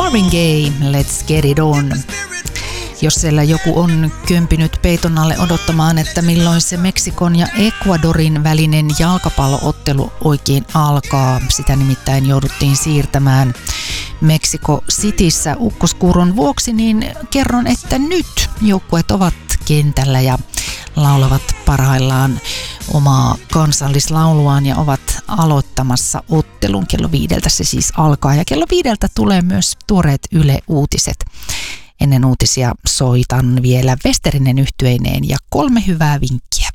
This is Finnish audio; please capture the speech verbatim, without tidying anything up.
Marvin Gaye, Let's Get It On. Jos siellä joku on kömpinyt peiton alle odottamaan, että milloin se Meksikon ja Ecuadorin välinen jalkapalloottelu oikein alkaa, sitä nimittäin jouduttiin siirtämään Meksiko Cityssä ukkoskuuron vuoksi, niin kerron, että nyt joukkueet ovat kentällä ja laulavat parhaillaan omaa kansallislauluaan ja ovat aloittamassa ottelun. Kello viideltä se siis alkaa ja kello viideltä tulee myös tuoreet Yle-uutiset. Ennen uutisia soitan vielä Westerinen yhtyeineen ja kolme hyvää vinkkiä.